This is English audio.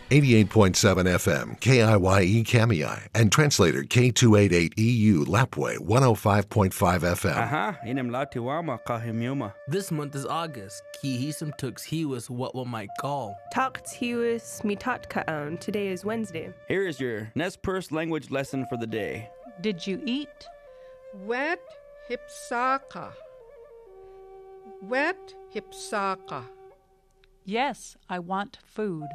88.7 FM, KIYE Kamiai, and translator K288EU Lapway 105.5 FM. Aha, inem latiwama kahimyuma. This month is August. Kihisum tux hiwas what one might call. Takt hiwas mitatkaon. Today is Wednesday. Here is your Nez Perce language lesson for the day. Did you eat? Wet hipsaka. Wet hipsaka. Yes, I want food.